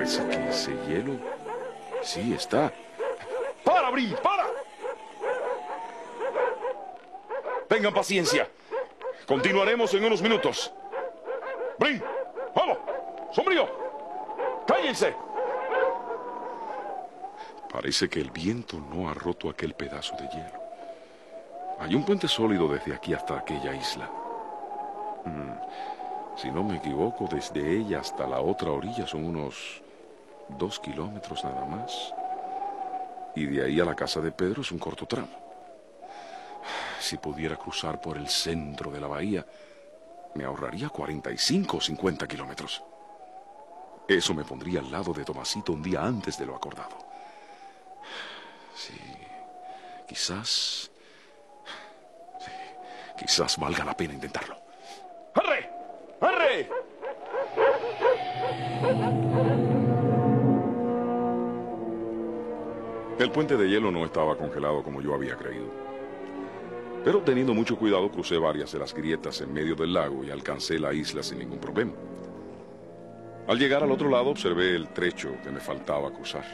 Parece que ese hielo sí está. ¡Para, Brin! ¡Para! Tengan paciencia. Continuaremos en unos minutos. Brin, vamos. Sombrío, cállense. Parece que el viento no ha roto aquel pedazo de hielo. Hay un puente sólido desde aquí hasta aquella isla. Si no me equivoco, desde ella hasta la otra orilla son unos 2 kilómetros nada más. Y de ahí a la casa de Pedro es un corto tramo. Si pudiera cruzar por el centro de la bahía, me ahorraría 45 o 50 kilómetros. Eso me pondría al lado de Tomasito un día antes de lo acordado. Sí, quizás valga la pena intentarlo. ¡Arre! ¡Arre! El puente de hielo no estaba congelado como yo había creído. Pero teniendo mucho cuidado crucé varias de las grietas en medio del lago y alcancé la isla sin ningún problema. Al llegar al otro lado observé el trecho que me faltaba cruzar.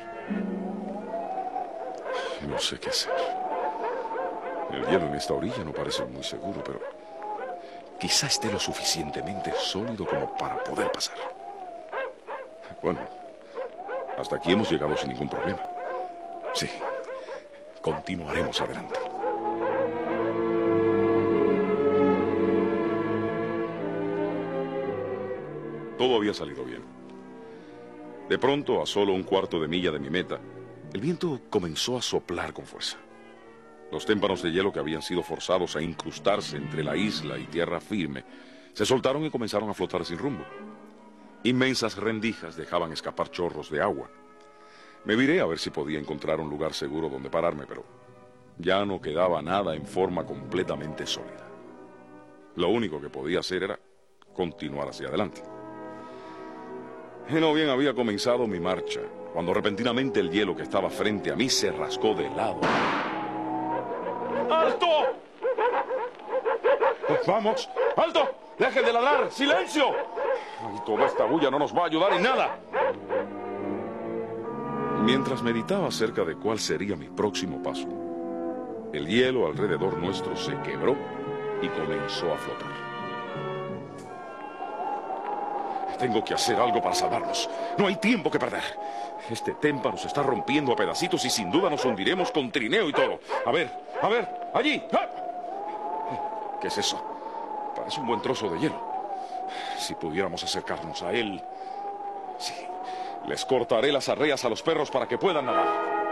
No sé qué hacer. El hielo en esta orilla no parece muy seguro, pero quizá esté lo suficientemente sólido como para poder pasar. Bueno, hasta aquí hemos llegado sin ningún problema. Sí, continuaremos adelante. Todo había salido bien. De pronto, a solo un cuarto de milla de mi meta, el viento comenzó a soplar con fuerza. Los témpanos de hielo que habían sido forzados a incrustarse entre la isla y tierra firme se soltaron y comenzaron a flotar sin rumbo. Inmensas rendijas dejaban escapar chorros de agua. Me viré a ver si podía encontrar un lugar seguro donde pararme, pero ya no quedaba nada en forma completamente sólida. Lo único que podía hacer era continuar hacia adelante. No bien había comenzado mi marcha, cuando repentinamente el hielo que estaba frente a mí se rascó de lado. ¡Alto! ¡Vamos! ¡Alto! ¡Dejen de ladrar! ¡Silencio! Ay, toda esta bulla no nos va a ayudar en nada. Mientras meditaba acerca de cuál sería mi próximo paso, el hielo alrededor nuestro se quebró y comenzó a flotar. Tengo que hacer algo para salvarnos. No hay tiempo que perder. Este témpano se está rompiendo a pedacitos y sin duda nos hundiremos con trineo y todo. A ver, allí. ¡Ah! ¿Qué es eso? Parece un buen trozo de hielo. Si pudiéramos acercarnos a él... Sí, les cortaré las arreas a los perros para que puedan nadar.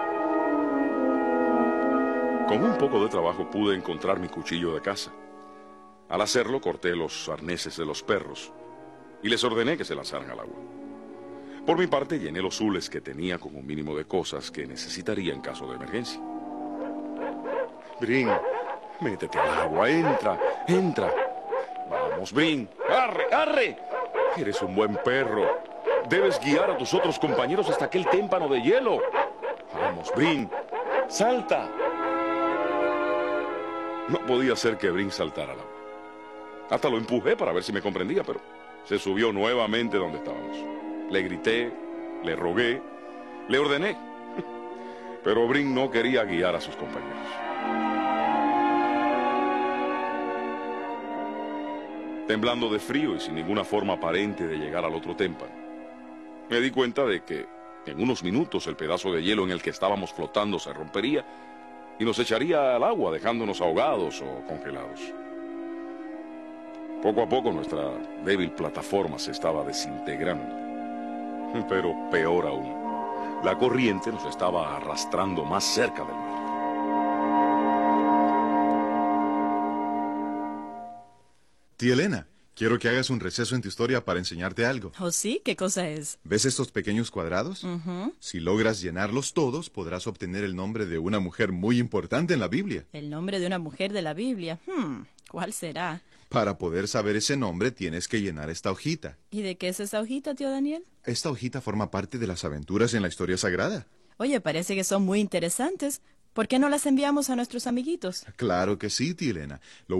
Con un poco de trabajo pude encontrar mi cuchillo de caza. Al hacerlo, corté los arneses de los perros y les ordené que se lanzaran al agua. Por mi parte, llené los zules que tenía con un mínimo de cosas que necesitaría en caso de emergencia. Brin, métete al agua, entra. Vamos, Brin, arre. Eres un buen perro. Debes guiar a tus otros compañeros hasta aquel témpano de hielo. Vamos, Brin, salta. No podía hacer que Brin saltara al agua. Hasta lo empujé para ver si me comprendía, pero se subió nuevamente donde estábamos. Le grité, le rogué, le ordené. Pero Brin no quería guiar a sus compañeros. Temblando de frío y sin ninguna forma aparente de llegar al otro témpano, me di cuenta de que en unos minutos el pedazo de hielo en el que estábamos flotando se rompería y nos echaría al agua, dejándonos ahogados o congelados. Poco a poco nuestra débil plataforma se estaba desintegrando. Pero peor aún, la corriente nos estaba arrastrando más cerca del mar. Tía Elena, quiero que hagas un receso en tu historia para enseñarte algo. ¿Oh, sí? ¿Qué cosa es? ¿Ves estos pequeños cuadrados? Si logras llenarlos todos, podrás obtener el nombre de una mujer muy importante en la Biblia. ¿El nombre de una mujer de la Biblia? ¿Cuál será? Para poder saber ese nombre, tienes que llenar esta hojita. ¿Y de qué es esa hojita, tío Daniel? Esta hojita forma parte de las aventuras en la historia sagrada. Oye, parece que son muy interesantes. ¿Por qué no las enviamos a nuestros amiguitos? Claro que sí, tía Elena.